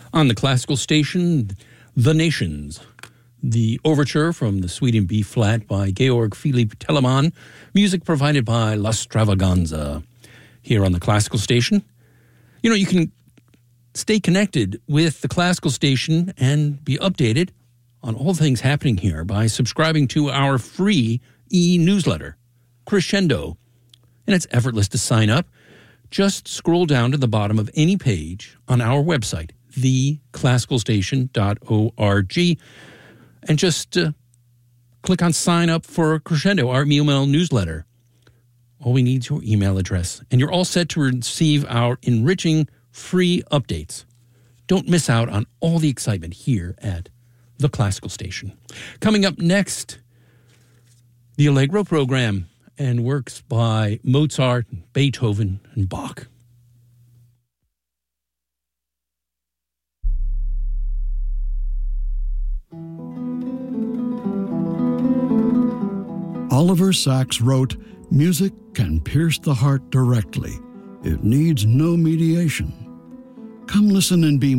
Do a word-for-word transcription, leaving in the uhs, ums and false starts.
On the classical station, The Nations, the overture from the Suite in B flat by Georg Philipp Telemann, music provided by La Stravaganza. Here on the classical station, you know, you can stay connected with the classical station and be updated on all things happening here by subscribing to our free e-newsletter, Crescendo. And it's effortless to sign up. Just scroll down to the bottom of any page on our website, the classical station dot org, and just uh, click on sign up for Crescendo, our email newsletter. All we need is your email address, and you're all set to receive our enriching free updates. Don't miss out on all the excitement here at the Classical Station. Coming up next, the Allegro program and works by Mozart, Beethoven, and Bach. Oliver Sacks wrote, "Music can pierce the heart directly. It needs no mediation. Come listen and be